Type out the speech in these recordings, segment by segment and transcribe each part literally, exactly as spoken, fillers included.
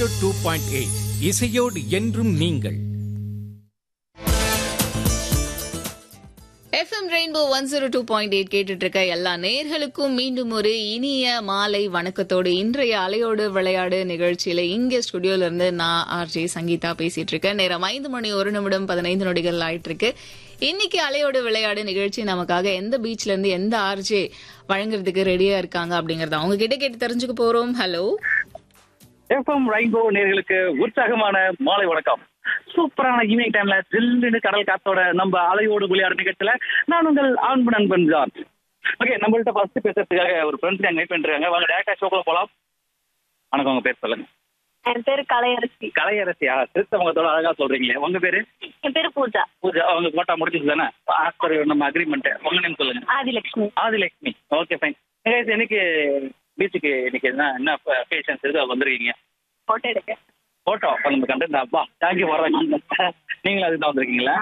Zero two point eight இசையோடு என்றும் நீங்கள். FM rainbow one zero two point eight கேட்டுட்டு இருக்க எல்லா நேர்களுக்கும் மீண்டும் ஒரு இனிய மாலை வணக்கத்தோடு இன்றைய அலையோடு விளையாடு நிகழ்ச்சியில இங்க ஸ்டுடியோல இருந்து நான் ஆர்ஜே சங்கீதா பேசிட்டு இருக்கேன். நேரம் ஐந்து மணி ஒரு நிமிடம் பதினைந்து நொடிகள் ஆயிட்டு இருக்கு. இன்னைக்கு அலையோடு விளையாடு நிகழ்ச்சி நமக்காக எந்த பீச்ல இருந்து எந்த ஆர்ஜே வழங்குறதுக்கு ரெடியா இருக்காங்க அப்படிங்கறத அவங்க கிட்ட கேட்டு தெரிஞ்சுக்க போறோம். ஹலோ எஃப்எம் ரெயின்போ நேர்களுக்கு உற்சாகமான மாலை வணக்கம். சூப்பரான ஈவினிங் டைம்ல ஜில்லுன்னு கடல் காத்தோட நம்ம அலையோடு விளையாடு நிகழ்ச்சியில நான் உங்கள் அன்பு நண்பன் தான். ஓகே, நம்மள்ட்ட ஃபர்ஸ்ட் பேசுறதுக்காக ஒரு ஃப்ரெண்ட்ஸ் அங்க வெயிட் பண்றாங்க. வாங்க டேரக்டா ஷோக்குள்ள போலாம். வணக்கம், உங்க பேர் சொல்லுங்க. என் பேரு கலையரசி. கலையரசியா? திருத்தவங்கத்தோட அழகா சொல்றீங்களே. உங்க பேரு? என் பேரு பூஜா. பூஜா. அவங்க போட்டா முடிச்சிச்சு தானே? ஆஸ்பர் நம்ம அக்ரிமெண்ட். உங்க நேம் சொல்லுங்க. ஆதிலட்சுமி. ஆதிலட்சுமி. Okay fine. இன்னைக்கு பீச்சுக்கு இன்னைக்கு என்ன என்ன பேஷன்ஸ் இருக்கு வந்திருக்கீங்க? போட்டோ எடுக்க. போட்டோ நம்ம கண்டு அப்பா தேங்க்யூ வர்றாங்க. நீங்களும் அதுதான் வந்திருக்கீங்களா?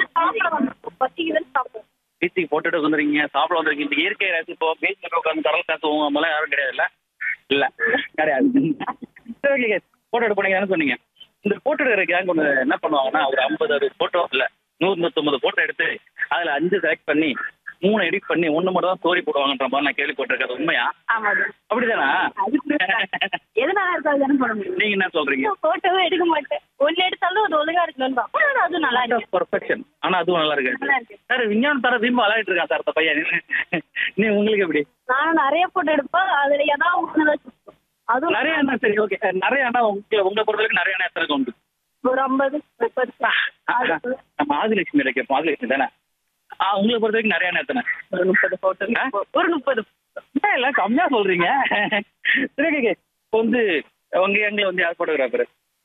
பீச்சுக்கு போட்டோ எடுக்க வந்துருக்கீங்க, சாப்பிட வந்திருக்கீங்க. இந்த இயற்கை ரசி இப்போ பீச்சில் உட்காந்து கடல் காத்துவோம் நம்மளாம் யாரும் கிடையாது. இல்ல இல்ல கிடையாது. சரி, போட்டோ எடுக்க போனீங்கன்னு சொன்னீங்க. இந்த போட்டோ எடுக்கிற கேங் ஒன்று என்ன பண்ணுவாங்கன்னா, ஒரு ஐம்பது அறுபது போட்டோ இல்ல நூறு நூத்தொன்பது போட்டோ எடுத்து அதுல அஞ்சு செலக்ட் பண்ணி மூணு எடிட் பண்ணி ஒண்ணு மட்டும் தான் ஸ்டோரி போடுவாங்கன்ற மாதிரி நான் கேள்விப்பட்டிருக்கேன். உண்மையா? அப்படிதானா? எதனால இருக்காது போட முடியும். நீங்க என்ன சொல்றீங்க? போட்டோவே எடுக்க மாட்டேன். ஒன்னு எடுத்தாலும் அது ஒழுங்கா இருக்கணும். அது நல்லா இருக்கு. பர்ஃபெக்ஷன். ஆனா அதுவும் நல்லா இருக்கு சார். விஞ்ஞானம் தர விரும்ப விளையாட்டு இருக்கான் சார் அந்த பையன். நீ உங்களுக்கு எப்படி? நான் நிறைய போட்டோ எடுப்பேன். அதுல ஏதாவது அதுவும் நிறைய என்ன? சரி, ஓகே. நிறைய அண்ணா உங்க உங்க பொறுத்தவரைக்கும் நிறைய அண்ணா எத்தனை உண்டு? ஒரு ஐம்பது முப்பது. நம்ம ஆதிலட்சுமி கேட்போம். ஆதிலட்சுமி தானே? உங்களை பொறுத்த வரைக்கும் நிறைய அண்ணா எத்தனை? ஒரு முப்பது போட்டோ. ஒரு முப்பது இல்ல கம்மியா சொல்றீங்க. சரி, இப்போ வந்து உங்க எங்களை வந்து யார் போட்டோகிராஃபர்?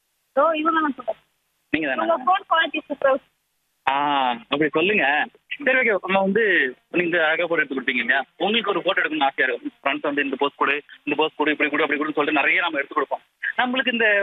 நீங்க தானே? ஆ, அப்படி சொல்லுங்க. சரி, ஓகே. நம்ம வந்து நீங்க அழகா போட்டோ எடுத்து கொடுப்பீங்க இல்லையா? உங்களுக்கு ஒரு போட்டோ எடுக்கணும்னு ஆசையா இருக்கும். ஃப்ரெண்ட்ஸ் வந்து இந்த போஸ்ட் கொடு, இந்த போஸ்ட் கொடு, இப்படி கொடு, அப்படி கொடுன்னு சொல்லிட்டு நிறைய நம்ம எடுத்து கொடுப்போம். நம்மளுக்கு இந்த